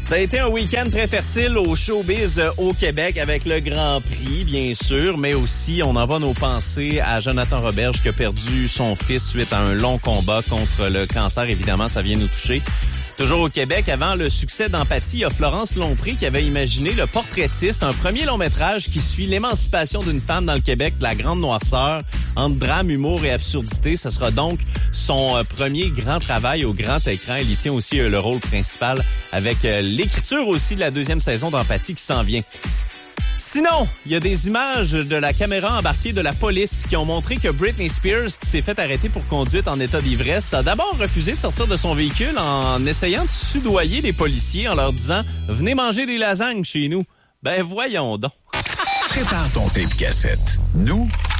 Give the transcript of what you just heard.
Ça a été un week-end très fertile au showbiz au Québec avec le Grand Prix, bien sûr, mais aussi on envoie nos pensées à Jonathan Roberge qui a perdu son fils suite à un long combat contre le cancer. Évidemment, ça vient nous toucher. Toujours au Québec, avant le succès d'Empathie, il y a Florence Lompré qui avait imaginé Le Portraitiste, un premier long-métrage qui suit l'émancipation d'une femme dans le Québec, la grande noirceur, entre drame, humour et absurdité. Ce sera donc son premier grand travail au grand écran. Elle y tient aussi le rôle principal avec l'écriture aussi de la deuxième saison d'Empathie qui s'en vient. Sinon, il y a des images de la caméra embarquée de la police qui ont montré que Britney Spears, qui s'est fait arrêter pour conduite en état d'ivresse, a d'abord refusé de sortir de son véhicule en essayant de soudoyer les policiers en leur disant « Venez manger des lasagnes chez nous ». Ben voyons donc. Prépare ton tape cassette. Nous,